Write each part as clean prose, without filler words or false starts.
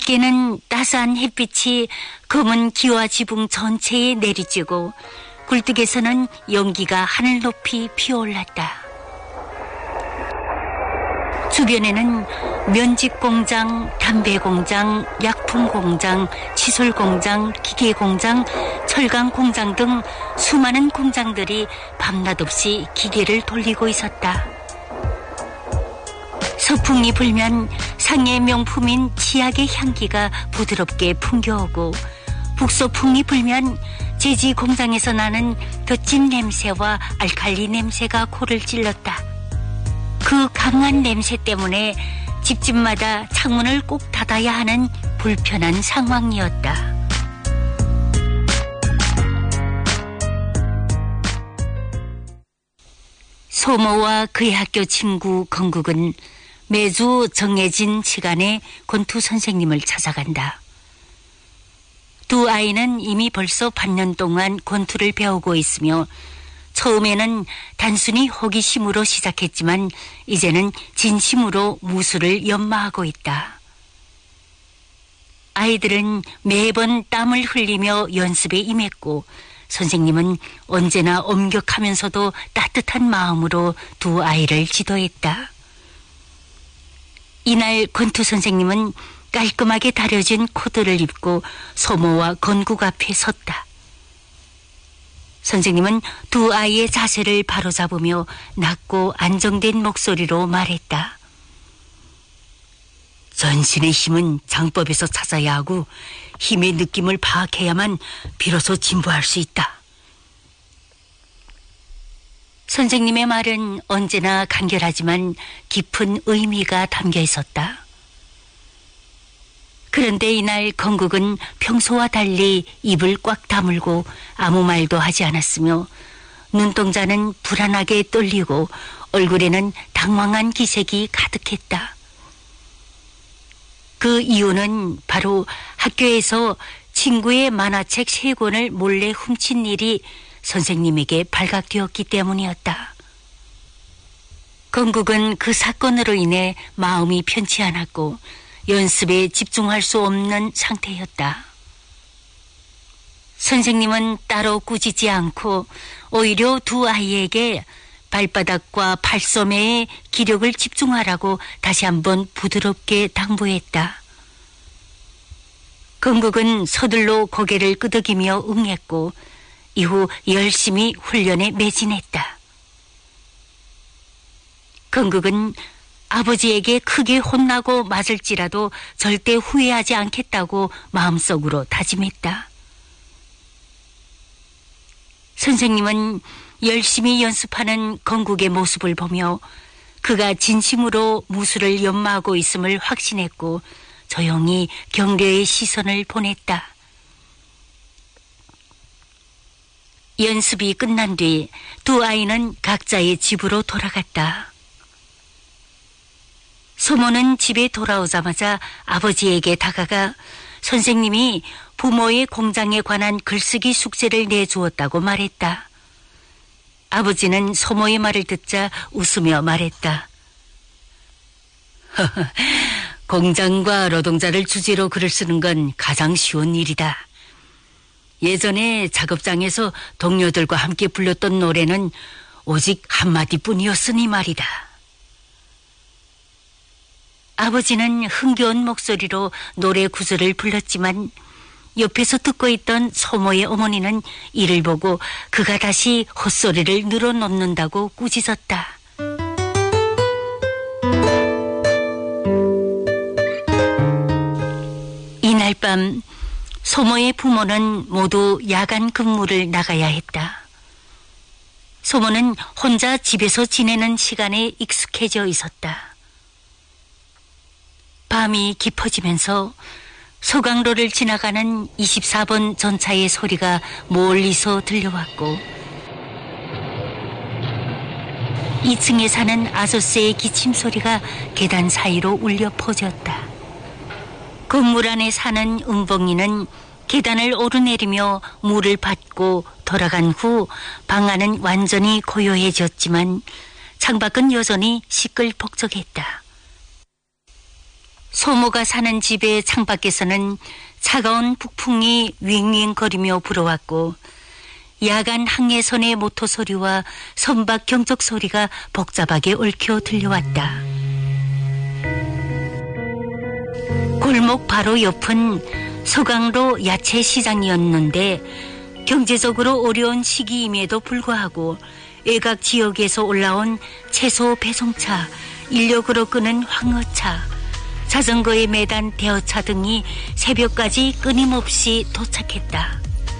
밝게는 따스한 햇빛이 검은 기와 지붕 전체에 내리쬐고 굴뚝에서는 연기가 하늘 높이 피어올랐다. 주변에는 면직공장, 담배공장, 약품공장, 칫솔공장, 기계공장, 철강공장 등 수많은 공장들이 밤낮 없이 기계를 돌리고 있었다. 서풍이 불면 상해 명품인 치약의 향기가 부드럽게 풍겨오고 북서풍이 불면 제지 공장에서 나는 덧진 냄새와 알칼리 냄새가 코를 찔렀다. 그 강한 냄새 때문에 집집마다 창문을 꼭 닫아야 하는 불편한 상황이었다. 소모와 그의 학교 친구 건국은 매주 정해진 시간에 권투 선생님을 찾아간다. 두 아이는 이미 벌써 반년 동안 권투를 배우고 있으며 처음에는 단순히 호기심으로 시작했지만 이제는 진심으로 무술을 연마하고 있다. 아이들은 매번 땀을 흘리며 연습에 임했고 선생님은 언제나 엄격하면서도 따뜻한 마음으로 두 아이를 지도했다. 이날 권투 선생님은 깔끔하게 다려진 코트를 입고 소모와 건국 앞에 섰다. 선생님은 두 아이의 자세를 바로잡으며 낮고 안정된 목소리로 말했다. 전신의 힘은 장법에서 찾아야 하고 힘의 느낌을 파악해야만 비로소 진보할 수 있다. 선생님의 말은 언제나 간결하지만 깊은 의미가 담겨 있었다. 그런데 이날 건국은 평소와 달리 입을 꽉 다물고 아무 말도 하지 않았으며 눈동자는 불안하게 떨리고 얼굴에는 당황한 기색이 가득했다. 그 이유는 바로 학교에서 친구의 만화책 3권을 몰래 훔친 일이 선생님에게 발각되었기 때문이었다. 건국은 그 사건으로 인해 마음이 편치 않았고 연습에 집중할 수 없는 상태였다. 선생님은 따로 꾸짖지 않고 오히려 두 아이에게 발바닥과 팔소매에 기력을 집중하라고 다시 한번 부드럽게 당부했다. 건국은 서둘러 고개를 끄덕이며 응했고 이후 열심히 훈련에 매진했다. 건국은 아버지에게 크게 혼나고 맞을지라도 절대 후회하지 않겠다고 마음속으로 다짐했다. 선생님은 열심히 연습하는 건국의 모습을 보며 그가 진심으로 무술을 연마하고 있음을 확신했고 조용히 격려의 시선을 보냈다. 연습이 끝난 뒤 두 아이는 각자의 집으로 돌아갔다. 소모는 집에 돌아오자마자 아버지에게 다가가 선생님이 부모의 공장에 관한 글쓰기 숙제를 내주었다고 말했다. 아버지는 소모의 말을 듣자 웃으며 말했다. 공장과 노동자를 주제로 글을 쓰는 건 가장 쉬운 일이다. 예전에 작업장에서 동료들과 함께 불렀던 노래는 오직 한마디뿐이었으니 말이다. 아버지는 흥겨운 목소리로 노래 구절을 불렀지만 옆에서 듣고 있던 소모의 어머니는 이를 보고 그가 다시 헛소리를 늘어놓는다고 꾸짖었다. 이날 밤 소모의 부모는 모두 야간 근무를 나가야 했다. 소모는 혼자 집에서 지내는 시간에 익숙해져 있었다. 밤이 깊어지면서 소강로를 지나가는 24번 전차의 소리가 멀리서 들려왔고 2층에 사는 아저씨의 기침 소리가 계단 사이로 울려 퍼졌다. 건물 안에 사는 은봉이는 계단을 오르내리며 물을 받고 돌아간 후 방 안은 완전히 고요해졌지만 창밖은 여전히 시끌벅적했다. 소모가 사는 집의 창밖에서는 차가운 북풍이 윙윙거리며 불어왔고 야간 항해선의 모터 소리와 선박 경적 소리가 복잡하게 얽혀 들려왔다. 골목 바로 옆은 서강로 야채 시장이었는데 경제적으로 어려운 시기임에도 불구하고 외곽 지역에서 올라온 채소 배송차, 인력으로 끄는 황어차, 자전거에 매단 대어차 등이 새벽까지 끊임없이 도착했다.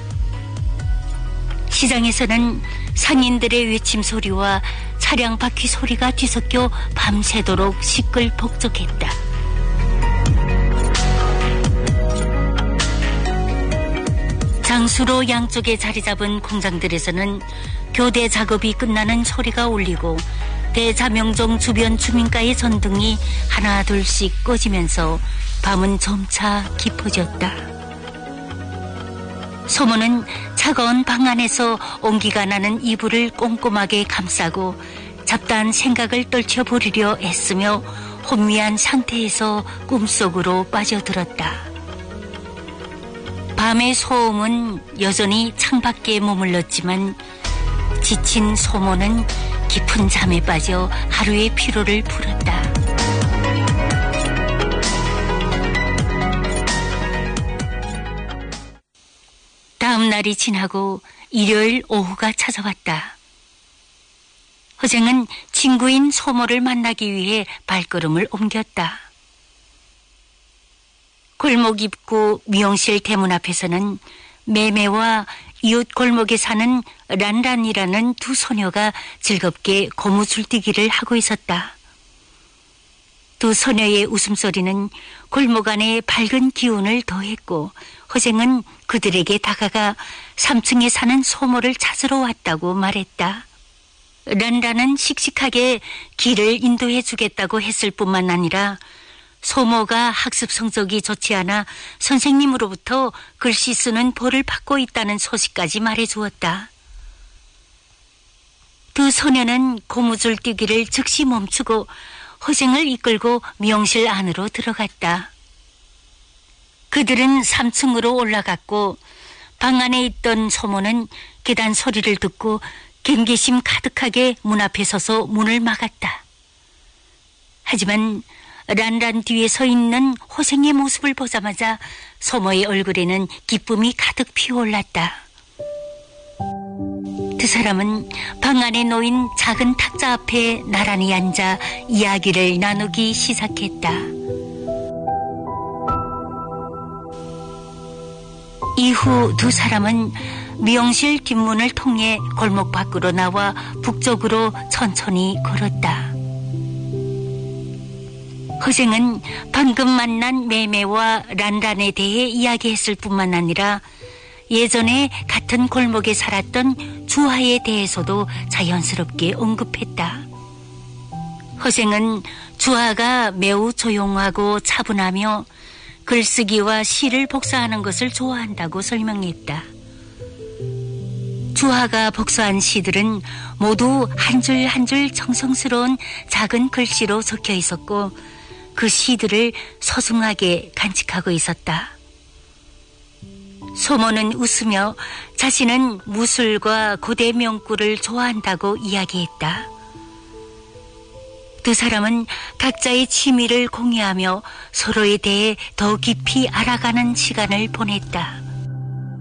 시장에서는 상인들의 외침 소리와 차량 바퀴 소리가 뒤섞여 밤새도록 시끌벅적했다. 장수로 양쪽에 자리 잡은 공장들에서는 교대 작업이 끝나는 소리가 울리고 대자명종 주변 주민가의 전등이 하나 둘씩 꺼지면서 밤은 점차 깊어졌다. 소모는 차가운 방 안에서 온기가 나는 이불을 꼼꼼하게 감싸고 잡다한 생각을 떨쳐버리려 애쓰며 혼미한 상태에서 꿈속으로 빠져들었다. 밤의 소음은 여전히 창밖에 머물렀지만 지친 소모는 깊은 잠에 빠져 하루의 피로를 풀었다. 다음 날이 지나고 일요일 오후가 찾아왔다. 허생은 친구인 소모를 만나기 위해 발걸음을 옮겼다. 골목 입구 미용실 대문 앞에서는 매매와 이웃 골목에 사는 란란이라는 두 소녀가 즐겁게 고무줄뛰기를 하고 있었다. 두 소녀의 웃음소리는 골목 안에 밝은 기운을 더했고 허생은 그들에게 다가가 3층에 사는 소모를 찾으러 왔다고 말했다. 란란은 씩씩하게 길을 인도해 주겠다고 했을 뿐만 아니라 소모가 학습 성적이 좋지 않아 선생님으로부터 글씨 쓰는 벌을 받고 있다는 소식까지 말해주었다. 두 소녀는 고무줄 뛰기를 즉시 멈추고 허생을 이끌고 미용실 안으로 들어갔다. 그들은 3층으로 올라갔고 방 안에 있던 소모는 계단 소리를 듣고 경계심 가득하게 문 앞에 서서 문을 막았다. 하지만 란란 뒤에 서 있는 허생의 모습을 보자마자 소모의 얼굴에는 기쁨이 가득 피어올랐다. 두 사람은 방 안에 놓인 작은 탁자 앞에 나란히 앉아 이야기를 나누기 시작했다. 이후 두 사람은 미용실 뒷문을 통해 골목 밖으로 나와 북쪽으로 천천히 걸었다. 허생은 방금 만난 매매와 란란에 대해 이야기했을 뿐만 아니라 예전에 같은 골목에 살았던 주하에 대해서도 자연스럽게 언급했다. 허생은 주하가 매우 조용하고 차분하며 글쓰기와 시를 복사하는 것을 좋아한다고 설명했다. 주하가 복사한 시들은 모두 한 줄 한 줄 정성스러운 작은 글씨로 적혀 있었고 그 시들을 소중하게 간직하고 있었다. 소모는 웃으며 자신은 무술과 고대 명구를 좋아한다고 이야기했다. 두 사람은 각자의 취미를 공유하며 서로에 대해 더 깊이 알아가는 시간을 보냈다.